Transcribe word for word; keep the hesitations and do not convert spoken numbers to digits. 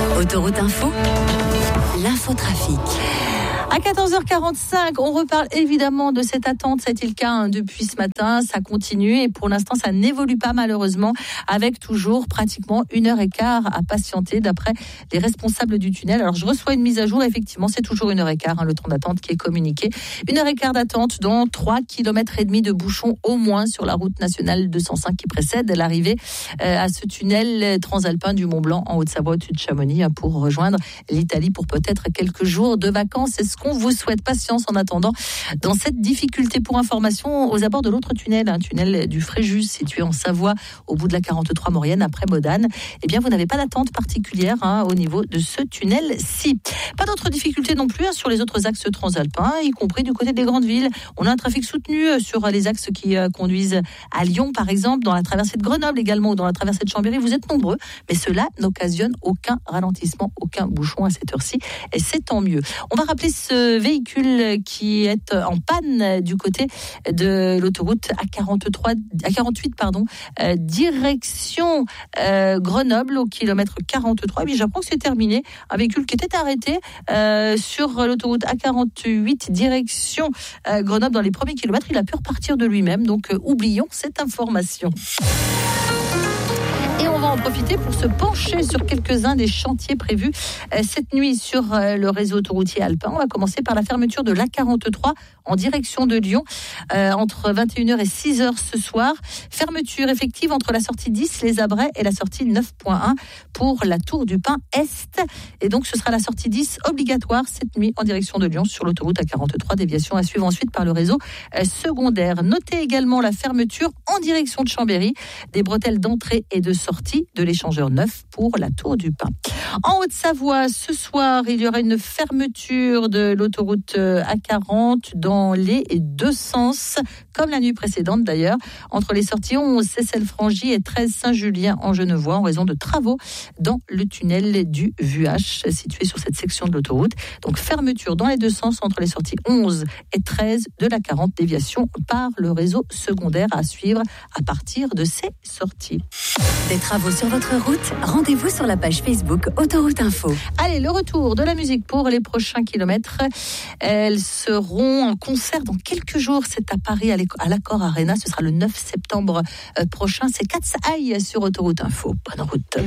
Autoroute Info, l'infotrafic. À quatorze heures quarante-cinq, on reparle évidemment de cette attente, c'est le cas hein, depuis ce matin, ça continue et pour l'instant ça n'évolue pas malheureusement avec toujours pratiquement une heure et quart à patienter d'après les responsables du tunnel. Alors je reçois une mise à jour, effectivement c'est toujours une heure et quart hein, le temps d'attente qui est communiqué. Une heure et quart d'attente dans trois kilomètres et demi de bouchons au moins sur la route nationale deux cent cinq qui précède l'arrivée euh, à ce tunnel transalpin du Mont Blanc en Haute-Savoie au-dessus de Chamonix hein, pour rejoindre l'Italie pour peut-être quelques jours de vacances. C'est ce qu'on vous souhaite, patience en attendant dans cette difficulté. Pour information, aux abords de l'autre tunnel, un tunnel du Fréjus situé en Savoie au bout de la quarante-trois Maurienne après Modane, eh bien vous n'avez pas d'attente particulière hein, au niveau de ce tunnel-ci. Pas d'autres difficultés non plus hein, sur les autres axes transalpins, y compris du côté des grandes villes. On a un trafic soutenu sur les axes qui euh, conduisent à Lyon par exemple, dans la traversée de Grenoble également ou dans la traversée de Chambéry. Vous êtes nombreux, mais cela n'occasionne aucun ralentissement, aucun bouchon à cette heure-ci et c'est tant mieux. On va rappeler ce véhicule qui est en panne du côté de l'autoroute A quarante-trois, A quarante-huit pardon, euh, direction euh, Grenoble au kilomètre quarante-trois. Et puis j'apprends que c'est terminé. Un véhicule qui était arrêté euh, sur l'autoroute A quarante-huit direction euh, Grenoble dans les premiers kilomètres. Il a pu repartir de lui-même. Donc euh, oublions cette information. Et on va en profiter pour se pencher sur quelques-uns des chantiers prévus euh, cette nuit sur euh, le réseau autoroutier alpin. On va commencer par la fermeture de l'A quarante-trois en direction de Lyon euh, entre vingt et une heures et six heures ce soir. Fermeture effective entre la sortie dix, les Abrets, et la sortie neuf point un pour la Tour du Pin Est. Et donc ce sera la sortie dix obligatoire cette nuit en direction de Lyon sur l'autoroute A quarante-trois. Déviation à suivre ensuite par le réseau euh, secondaire. Notez également la fermeture en direction de Chambéry des bretelles d'entrée et de sortie sortie de l'échangeur neuf pour la Tour du Pin. En Haute-Savoie, ce soir, il y aura une fermeture de l'autoroute A quarante dans les deux sens, comme la nuit précédente d'ailleurs, entre les sorties onze Seyssel-Frangy et treize Saint-Julien en Genevois, en raison de travaux dans le tunnel du Vuache, situé sur cette section de l'autoroute. Donc fermeture dans les deux sens entre les sorties onze et treize de la quarante, déviation par le réseau secondaire à suivre à partir de ces sorties. Des travaux sur votre route, rendez-vous sur la page Facebook Autoroute Info. Allez, le retour de la musique pour les prochains kilomètres. Elles seront en concert dans quelques jours. C'est à Paris, à l'Accor Arena. Ce sera le neuf septembre prochain. C'est Cat's Eye sur Autoroute Info. Bonne route.